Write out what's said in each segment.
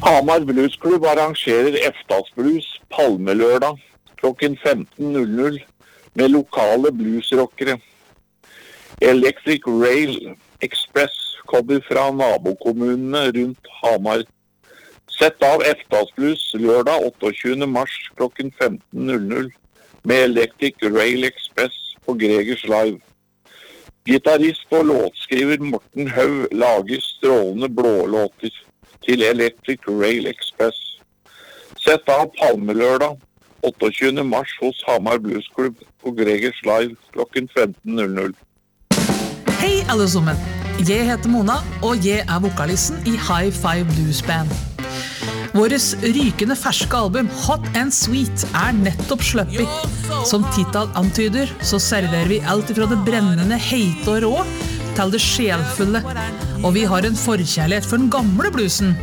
Hamar Bluesklubb arrangerer Eftas-blues Palmelørdag klokken 15.00 med lokale bluesrockere. Electric Rail Express kommer fra nabokommunene rundt Hamar. Sett av Eftas-blues lørdag 28. mars klokken 15.00 med Electric Rail Express på Gregers Live. Gitarist og låtskriver Morten Hau lager strålende blålåter til Electric Rail Express. Sett av Palmelørdag 28. mars hos Hamar Bluesklubb på Gregers Live klokken 15.00. Hei alle sammen, jeg heter Mona, og jeg vokalisten i High Five Blues Band. Våres rykende ferske album Hot and Sweet nettopp sluppet. Som titel antyder, så serverer vi alt fra det brennende, heite og rå til det sjelfulle. Og vi har en forkjærlighet for den gamle bluesen.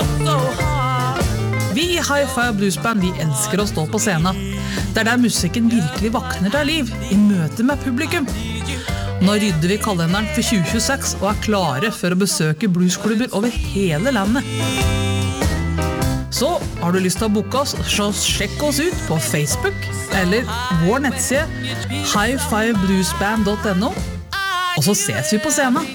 Vi i High Five Blues Band, vi elsker å stå på scenen. Det der musikken virkelig vakner til liv, i møte med publikum. Nå rydder vi kalenderen for 2026 og klare for å besøke bluesklubber over hele landet. Så har du lyst til å booke oss, så sjekk oss ut på Facebook eller vår nettside highfivebluesband.no, og så ses vi på scenen.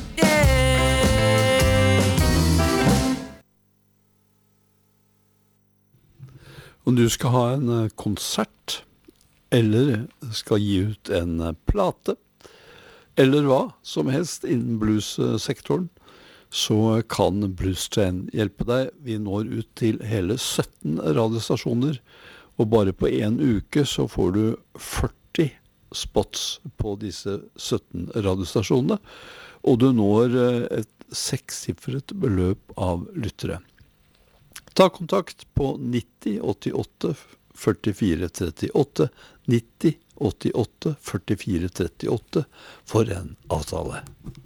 Om du skal ha en konsert, eller skal gi ut en plate, eller hva som helst innen bluessektoren, så kan Blues Train hjelpe deg. Vi når ut til hele 17 radiostasjoner, og bare på en uke så får du 40 spots på disse 17 radiostasjonene, og du når et 6-siffret beløp av lyttere. Ta kontakt på 90 88 44 38, 90 88 44 38 for en avtale.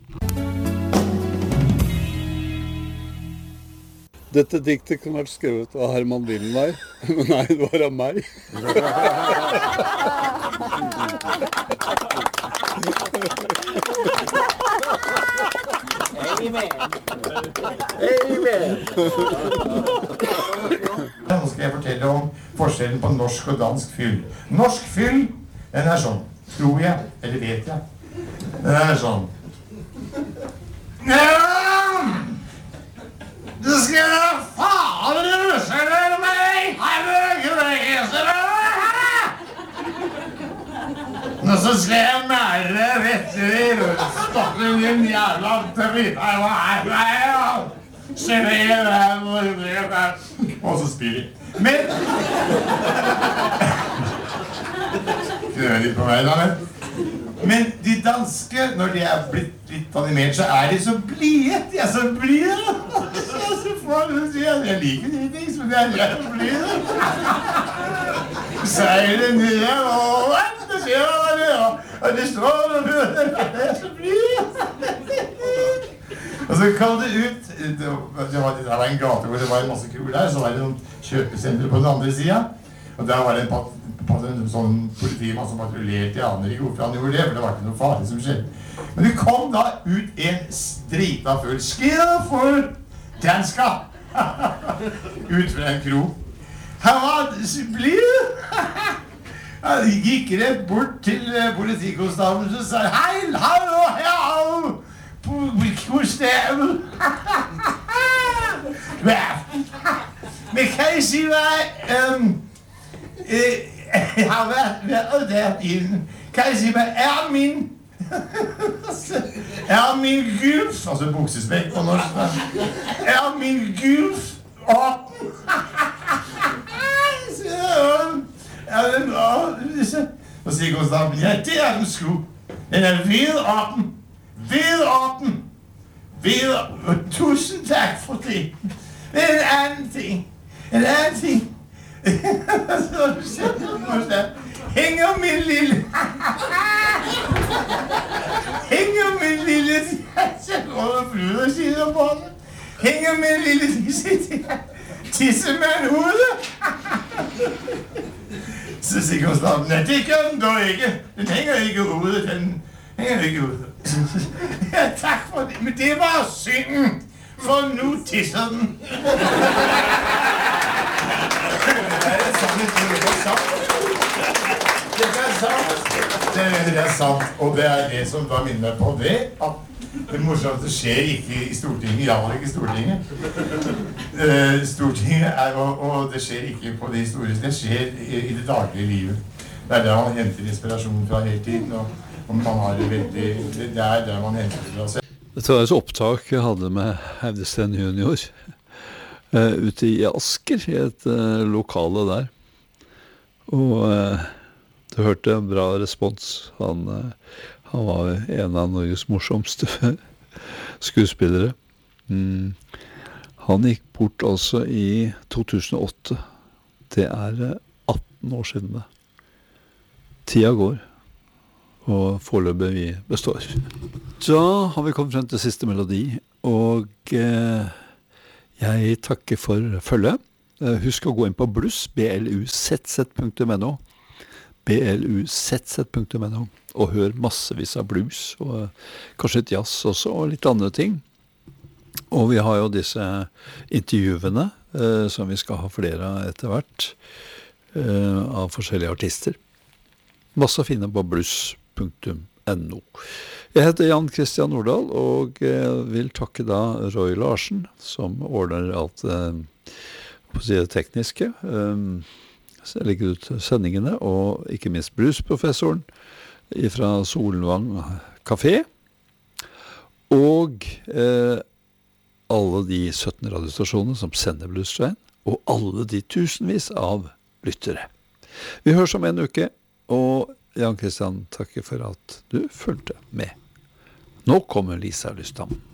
Dette diktet kan vært skrevet av Herman Willenvei, men nei, det var av meg. Nå skal jeg fortelle om forskjellen på norsk og dansk fyll. Norsk fyll, den sånn, tror jeg, eller vet jeg. Den sånn. Du skal faen russer meg! Nå så skal jeg nære rett i rullstokken din jævla dritt. Og så spyr de. Men litt på meg da, men de danske, når de blitt litt animert, så de så blide. De så blide. Jeg liker de ting, men de så blide. Seiler ned, og det skjer det, og det står og de så blide. Og så kom det ut, det var en gate hvor det var en masse kul der, så var det noen kjøpesenter på den andre siden, og der var det en sånn politimann som patrullerte. Jeg aner ikke hvorfor han gjorde det, for det var ikke noe farlig som skjedde. Men det kom da ut en strita full skillfull danska ut fra en kro. Han var blid. Han gikk rett bort til politikonstabelen og sa hei, hallo, hallo, politikonstabel. Men kan jeg si meg jeg har været der inden. Kan jeg si meg, min gylf, altså buksespekt på norsk, min gylf åpen? Og sier konstabelen, ja, det den sku. Den vidåpen. Vidåpen. Tusen takk for det. En annen ting. Hænger min lille Hænger min lille tissemand ude. Så sier konstabelen, nej, det gør den dog ikke. Den hænger ikke ude, Ja, tak for det, men det var synden, for nu tisser den. Det er sant, og det er det som da minner meg på det, at det morsomste skjer ikke i Stortinget, iallfall ikke i Stortinget. Stortinget og det skjer ikke på de store, det skjer i det daglige livet. Det er der man henter inspirasjon fra hele tiden, og man har det veldig, det er der man henter det fra seg. Dette var et opptak jeg hadde med Haudesten junior ute i Asker, i et lokale der. Og du hørte en bra respons. Han var en av Norges morsomste skuespillere. Han gikk bort altså i 2008. Det er 18 år siden det. Tida går, og foreløpig vi består. Da har vi kommet frem til siste melodi, og jeg takker for følget. Husk å gå inn på bluss, bluzz.no, bluzz.no, og hør massevis av blues, og kanskje et jazz også, og litt andre ting. Og vi har jo disse intervjuene, som vi skal ha flere av etter hvert, av forskjellige artister. Masse å finne på bluss.no. Jeg heter Jan Christian Nordahl, og vil takke da Roy Larsen, som ordner alt på det tekniske, legger ut sendingene, og ikke minst bluesprofessoren fra Solvang Café, og alle de 17 radiostasjonene som sender Bluesveien, og alle de tusenvis av lyttere. Vi høres om en uke, og Jan Christian takker for at du fulgte med. Nå kommer Lisa Lystam.